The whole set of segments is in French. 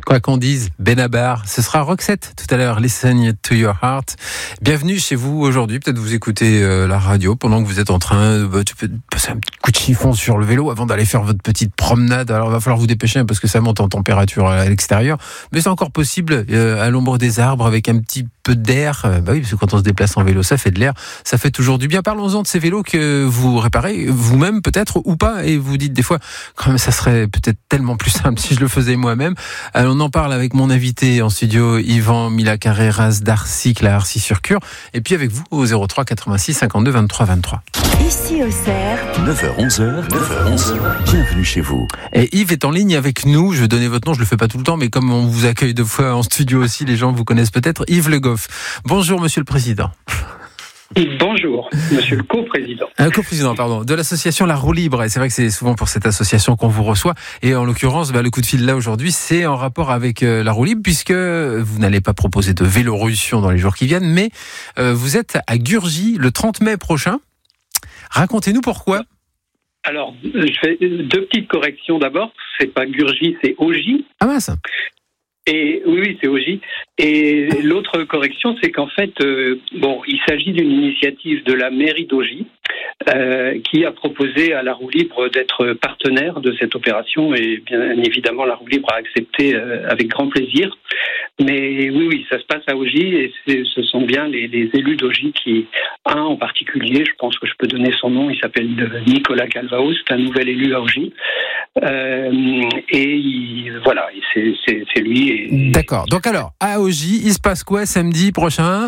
Quoi qu'on dise, Benabar, ce sera Roxette tout à l'heure, Listen to Your Heart. Bienvenue chez vous aujourd'hui, peut-être vous écoutez la radio pendant que vous êtes en train de passer un petit coup de chiffon sur le vélo avant d'aller faire votre petite promenade. Alors il va falloir vous dépêcher parce que ça monte en température à l'extérieur, mais c'est encore possible à l'ombre des arbres avec un petit peu d'air. Bah oui, parce que quand on se déplace en vélo, ça fait de l'air, ça fait toujours du bien. Parlons-en de ces vélos que vous réparez vous-même peut-être ou pas, et vous dites des fois quand même ça serait peut-être tellement plus simple si je le faisais moi-même. Alors, on en parle avec mon invité en studio, Yvan Mila-Carreras d'Arcycle à Arcy-sur-Cure, et puis avec vous au 03 86 52 23 23. Ici au Cerf, 9h-11h, bienvenue chez vous. Et Yves est en ligne avec nous, je vais donner votre nom, je le fais pas tout le temps, mais comme on vous accueille deux fois en studio aussi, les gens vous connaissent peut-être. Yves Le Goff. Bonjour Monsieur le Président. Bonjour, monsieur le co-président. Co-président, pardon, de l'association La Roue Libre. Et c'est vrai que c'est souvent pour cette association qu'on vous reçoit. Et en l'occurrence, le coup de fil là aujourd'hui, c'est en rapport avec La Roue Libre, puisque vous n'allez pas proposer de Vélorussion dans les jours qui viennent, mais vous êtes à Gurgy le 30 mai prochain. Racontez-nous pourquoi. Alors, je fais deux petites corrections d'abord. C'est pas Gurgy, c'est Augy. Ah mince. Et oui, c'est Augy. Et l'autre correction, c'est qu'en fait, il s'agit d'une initiative de la mairie d'Augy qui a proposé à La Roue Libre d'être partenaire de cette opération. Et bien évidemment, La Roue Libre a accepté avec grand plaisir. Mais oui, ça se passe à Augy et ce sont bien les élus d'Augy qui, un en particulier, je pense que je peux donner son nom, il s'appelle Nicolas Calvaos, c'est un nouvel élu à Augy. C'est lui. D'accord. Donc alors, à Augy, il se passe quoi samedi prochain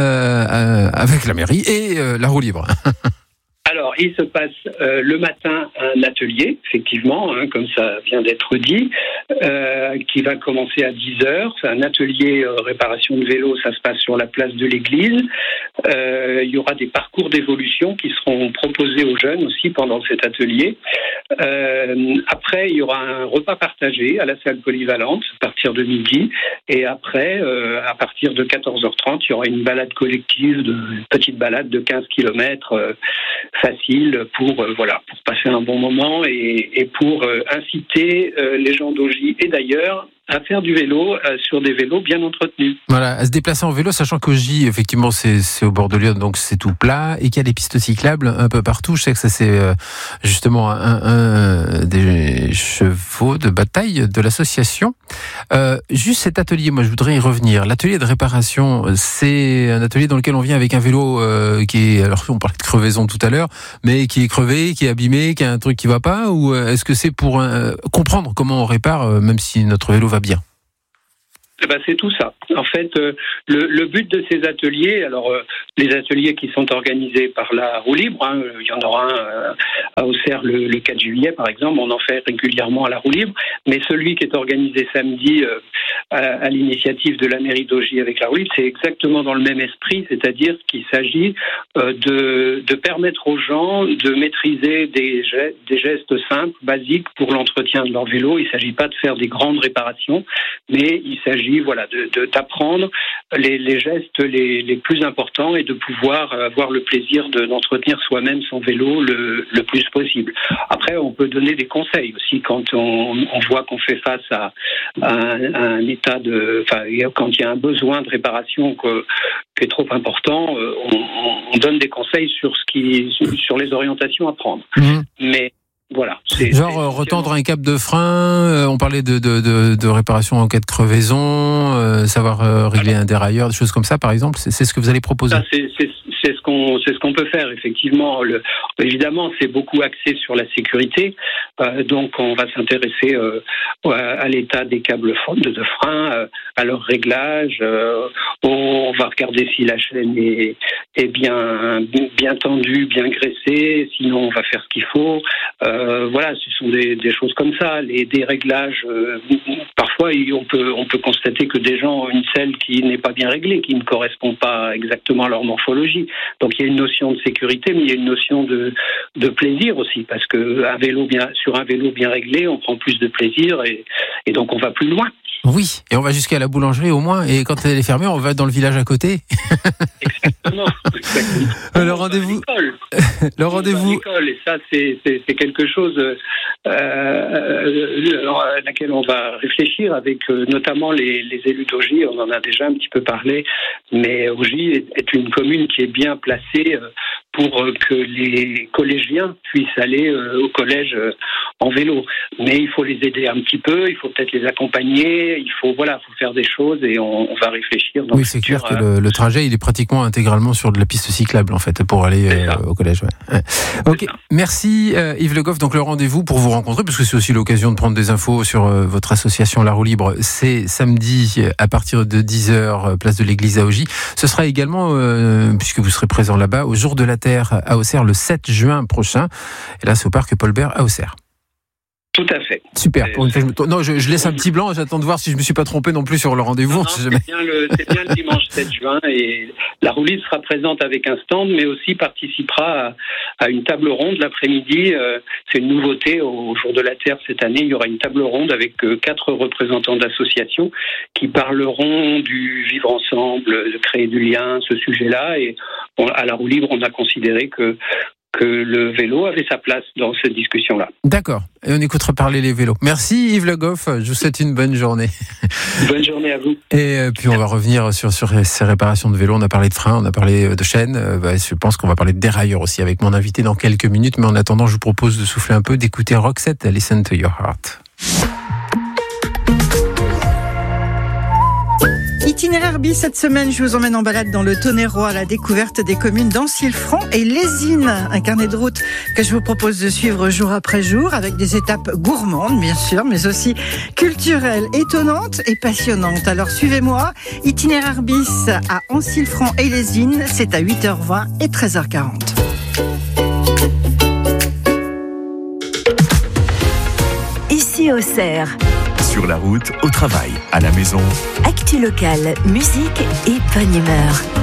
avec la mairie et La Roue Libre? Alors, il se passe le matin un atelier, effectivement, comme ça vient d'être dit, qui va commencer à 10h. C'est un atelier réparation de vélo, ça se passe sur la place de l'église. Il y aura des parcours d'évolution qui seront proposés aux jeunes aussi pendant cet atelier. Après, il y aura un repas partagé à la salle polyvalente à partir de midi. Et après, à partir de 14h30, il y aura une balade collective, une petite balade de 15 km facile pour passer un bon moment et pour inciter les gens d'Augy et d'ailleurs à faire du vélo sur des vélos bien entretenus. Voilà, à se déplacer en vélo, sachant qu'Augy, effectivement, c'est au bord de Lyon, donc c'est tout plat, et qu'il y a des pistes cyclables un peu partout. Je sais que ça, c'est justement un des chevaux de bataille de l'association. Juste cet atelier, moi, je voudrais y revenir. L'atelier de réparation, c'est un atelier dans lequel on vient avec un vélo qui est, alors on parlait de crevaison tout à l'heure, mais qui est crevé, qui est abîmé, qui a un truc qui va pas, ou est-ce que c'est pour comprendre comment on répare, même si notre vélo va bien? C'est tout ça. En fait, le but de ces ateliers, les ateliers qui sont organisés par La Roue Libre, il y en aura un à Auxerre le 4 juillet, par exemple, on en fait régulièrement à La Roue Libre, mais celui qui est organisé samedi à l'initiative de la mairie d'Augy avec La Roue Libre, c'est exactement dans le même esprit, c'est-à-dire qu'il s'agit de permettre aux gens de maîtriser des gestes simples, basiques pour l'entretien de leur vélo. Il ne s'agit pas de faire des grandes réparations, mais il s'agit d'apprendre les gestes les plus importants et de pouvoir avoir le plaisir d'entretenir soi-même son vélo le plus possible. Après, on peut donner des conseils aussi quand on voit qu'on fait face à un état quand il y a un besoin de réparation qui est trop important, on donne des conseils sur les orientations à prendre. Mmh. Mais voilà. Retendre un câble de frein, on parlait de réparation en cas de crevaison, savoir régler un dérailleur, des choses comme ça par exemple, c'est ce que vous allez proposer? Ça, c'est ce qu'on peut faire, effectivement. Évidemment, c'est beaucoup axé sur la sécurité, donc on va s'intéresser à l'état des câbles de frein, à leur réglage, on va regarder si la chaîne est bien tendue, bien graissée, sinon on va faire ce qu'il faut. Ce sont des choses comme ça, des réglages. Parfois, on peut constater que des gens ont une selle qui n'est pas bien réglée, qui ne correspond pas exactement à leur morphologie. Donc il y a une notion de sécurité, mais il y a une notion de plaisir aussi, parce que sur un vélo bien réglé, on prend plus de plaisir et donc on va plus loin. Oui, et on va jusqu'à la boulangerie au moins, et quand elle est fermée, on va dans le village à côté. Exactement. Le rendez-vous. Le rendez-vous. Et ça, c'est quelque chose à laquelle on va réfléchir avec notamment les élus d'Augy. On en a déjà un petit peu parlé, mais Augy est une commune qui est bien placée pour que les collégiens puissent aller au collège en vélo. Mais il faut les aider un petit peu, il faut peut-être les accompagner, il faut faire des choses et on va réfléchir. Oui, c'est clair que le trajet, il est pratiquement intégralement sur de la piste cyclable en fait pour aller au collège. Ouais. Ok, merci Yves Le Goff. Donc le rendez-vous pour vous rencontrer, parce que c'est aussi l'occasion de prendre des infos sur votre association La Roue Libre, c'est samedi à partir de 10h, place de l'église à Augy. Ce sera également, puisque vous serez présent là-bas, au Jour de la Terre à Auxerre le 7 juin prochain. Et là, c'est au parc Paul Bert à Auxerre. Tout à fait. Super. Non, je laisse un petit blanc. J'attends de voir si je me suis pas trompé non plus sur le rendez-vous. Non, c'est bien le dimanche 7 juin et la roue libre sera présente avec un stand, mais aussi participera à une table ronde l'après-midi. C'est une nouveauté au Jour de la Terre cette année. Il y aura une table ronde avec 4 représentants d'associations qui parleront du vivre ensemble, de créer du lien, ce sujet-là. Et à la roue libre, on a considéré que le vélo avait sa place dans cette discussion-là. D'accord. Et on écoutera parler les vélos. Merci Yves Le Goff. Je vous souhaite une bonne journée. Bonne journée à vous. Et puis on va revenir sur ces réparations de vélos. On a parlé de freins, on a parlé de chaînes. Je pense qu'on va parler de dérailleurs aussi avec mon invité dans quelques minutes. Mais en attendant, je vous propose de souffler un peu, d'écouter Roxette, Listen to Your Heart. Itinéraire bis cette semaine, je vous emmène en balade dans le Tonnerrois à la découverte des communes d'Ancilfranc et Lésines. Un carnet de route que je vous propose de suivre jour après jour avec des étapes gourmandes, bien sûr, mais aussi culturelles, étonnantes et passionnantes. Alors suivez-moi, Itinéraire bis à Ancilfranc et Lésines, c'est à 8h20 et 13h40. Ici Auxerre. Sur la route, au travail, à la maison. Actu locale, musique et bonne humeur.